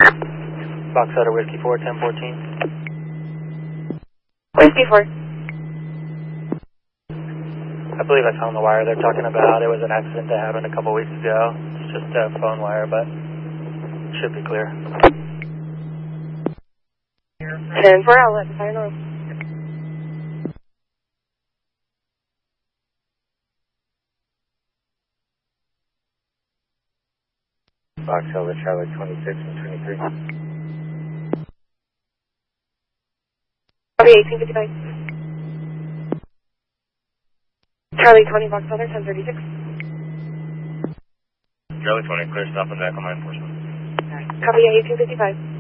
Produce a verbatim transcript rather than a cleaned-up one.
Box Otter Whiskey four, ten fourteen. Whiskey four. I believe I found the wire they're talking about. It was an accident that happened a couple weeks ago. It's just a phone wire, but it should be clear. ten four outlet, final. Box Otter Charlie twenty-six and twenty-three. Copy eighteen fifty-five. Charlie twenty, Box Otter ten thirty-six. Charlie twenty, clear stop and back on my enforcement. Copy eighteen fifty-five.